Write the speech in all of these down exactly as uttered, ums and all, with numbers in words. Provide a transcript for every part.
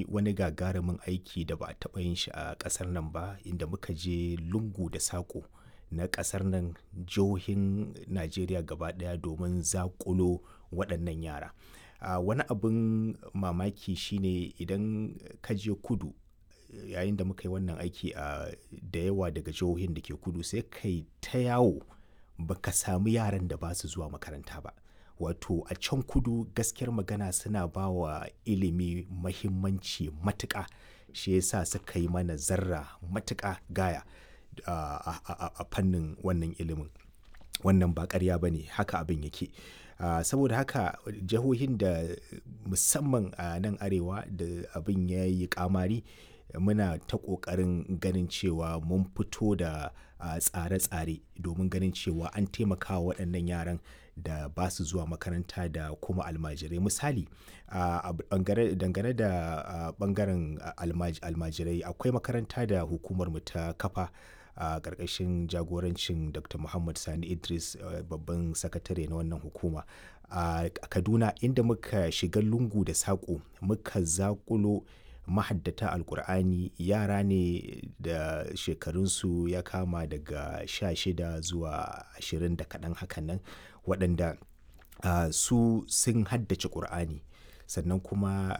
yi wani gagarumin aiki da ba a taɓa yin shi a ƙasar nan ba, inda muka je lungu da saƙo na ƙasar nan, jihohin Najeriya gaba ɗaya domin zaƙulo waɗannan yara. A wani abin mamaki shine idan ka je kudu, yayin da muka yi wannan aiki a da yawa daga jihohin da ke kudu, sai kai ta yawo ba ka samu yaran da ba su zuwa makaranta ba. Wato a can kudu gaskiyar magana suna ba wa ilimi mahimmanci matuƙa. Shi ya sa suka yi mana zarra matuƙa gaya a, a, a fannin wannan ilimin. Wannan ba ƙarya ba ne, haka abin yake. Uh, saboda haka jihohin da musamman a nan arewa da abin ya yi ƙamari, muna ta ƙoƙarin ganin cewa mun fito da uh, tsare-tsare domin ganin cewa an taimaka wa waɗannan yaran da ba su zuwa makaranta da kuma almajirai. Misali, uh, dangane da uh, ɓangaren almaj almajirai, akwai makaranta da hukumarmu ta kafa a uh, ƙarƙashin jagorancin Doctor Muhammad Sani Idris, uh, babban sakatare na wannan hukuma a uh, Kaduna, inda muka shiga lungu da saƙo muka zaƙulo mahaddata Alkur'ani. Yara ne da shekarunsu ya kama daga sha shida zuwa ashirin da kaɗan hakan nan, waɗanda uh, su sun haddace Ƙur'ani. Sannan kuma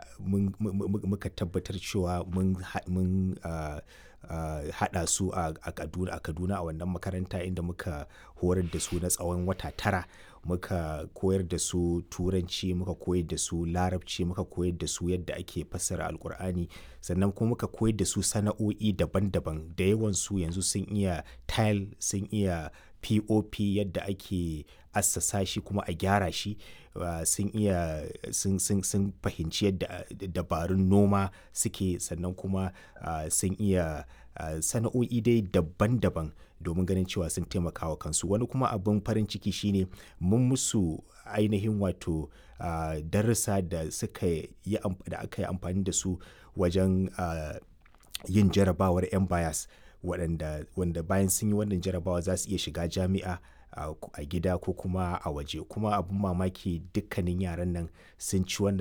muka tabbatar cewa mun mun uh, uh, haɗa su a Kaduna a Kaduna a wannan makaranta, inda muka horar da su na tsawon wata tara. Muka koyar da su Turanci, muka koyar da su Larabci, muka koyar da su yadda ake fassara Alkur'ani. Sannan kuma muka koyar da su sana'o'i daban-daban. Da yawansu yanzu sun iya tile, sun iya P O P, yadda ake assasa shi kuma a gyara shi. Uh, sun iya sun, sun, sun fahimci yadda dabarun noma suke. Sannan kuma uh, sun iya uh, sana'o'i dai daban-daban domin ganin cewa sun taimaka wa kansu. Wani kuma abin farin ciki shine mun musu ainihin wato uh, darussa da suka yi da aka yi amfani da su wajen uh, yin jarabawar MBAYAS, waɗanda wanda bayan sun yi wannan jarabawa za su iya shiga jami'a a gida ko kuma a waje. Kuma abin mamaki, dukkanin yaran nan sun ci wannan